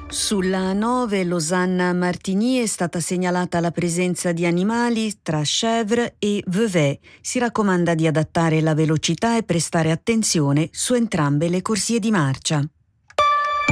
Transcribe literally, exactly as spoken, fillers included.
Sulla A nove Losanna-Martigny è stata segnalata la presenza di animali tra Chèvre e Vevey. Si raccomanda di adattare la velocità e prestare attenzione su entrambe le corsie di marcia.